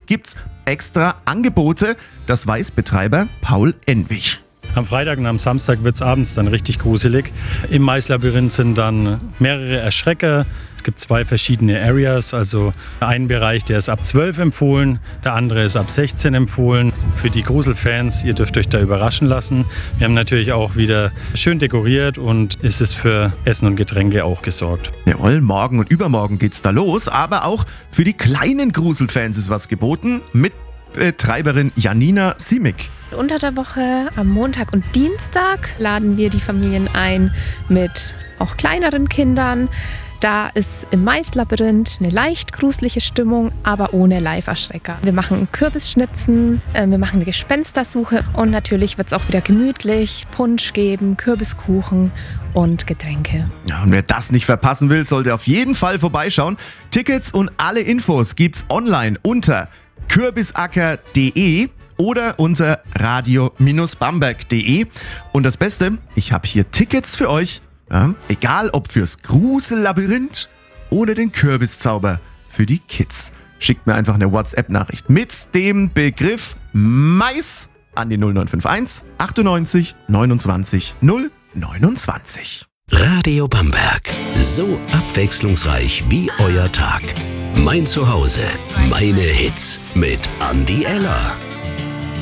gibt's extra Angebote. Das weiß Betreiber Paul Enwich. Am Freitag und am Samstag wird es abends dann richtig gruselig. Im Maislabyrinth sind dann mehrere Erschrecker. Es gibt 2 verschiedene Areas, also ein Bereich, der ist ab 12 empfohlen, der andere ist ab 16 empfohlen. Für die Gruselfans, ihr dürft euch da überraschen lassen. Wir haben natürlich auch wieder schön dekoriert und es ist für Essen und Getränke auch gesorgt. Jawohl, morgen und übermorgen geht's da los, aber auch für die kleinen Gruselfans ist was geboten mit Betreiberin Janina Simic. Unter der Woche, am Montag und Dienstag, laden wir die Familien ein mit auch kleineren Kindern. Da ist im Maislabyrinth eine leicht gruselige Stimmung, aber ohne Live-Erschrecker. Wir machen Kürbisschnitzen, wir machen eine Gespenstersuche und natürlich wird es auch wieder gemütlich, Punsch geben, Kürbiskuchen und Getränke. Ja, und wer das nicht verpassen will, sollte auf jeden Fall vorbeischauen. Tickets und alle Infos gibt's online unter kürbisacker.de oder unter radio-bamberg.de. Und das Beste, ich habe hier Tickets für euch. Ja, egal ob fürs Grusellabyrinth oder den Kürbiszauber für die Kids. Schickt mir einfach eine WhatsApp-Nachricht mit dem Begriff Mais an die 0951 98 29 029. Radio Bamberg. So abwechslungsreich wie euer Tag. Mein Zuhause. Meine Hits mit Andi Eller.